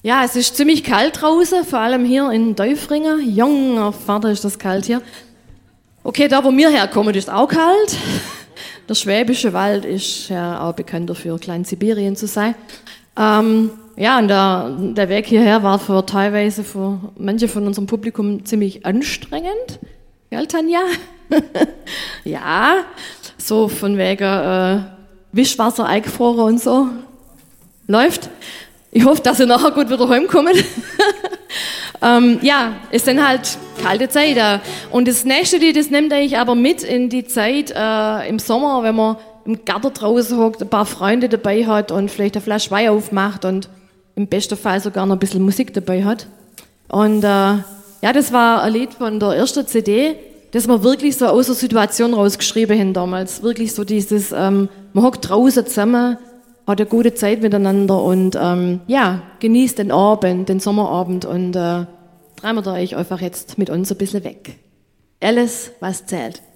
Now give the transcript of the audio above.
Ja, es ist ziemlich kalt draußen, vor allem hier in Teufringen. Junger Vater, ist das kalt hier. Okay, da wo wir herkommen, ist auch kalt. Der Schwäbische Wald ist ja auch bekannt dafür, Klein-Sibirien zu sein. Ja, und der Weg hierher war teilweise für manche von unserem Publikum ziemlich anstrengend. Gell, Tanja? Ja, so von wegen Wischwasser eingefroren und so. Läuft. Ich hoffe, dass ihr nachher gut wieder heimkommt. Ja, es sind halt kalte Zeiten. Und das nächste Lied, das nimmt eigentlich aber mit in die Zeit im Sommer, wenn man im Garten draußen hockt, ein paar Freunde dabei hat und vielleicht eine Flasche Wein aufmacht und im besten Fall sogar noch ein bisschen Musik dabei hat. Und ja, das war ein Lied von der ersten CD, das wir wirklich so aus der Situation rausgeschrieben haben damals. Wirklich so dieses, man hockt draußen zusammen, hat eine gute Zeit miteinander und ja, genießt den Abend, den Sommerabend und träumt euch einfach jetzt mit uns ein bisschen weg. Alles, was zählt.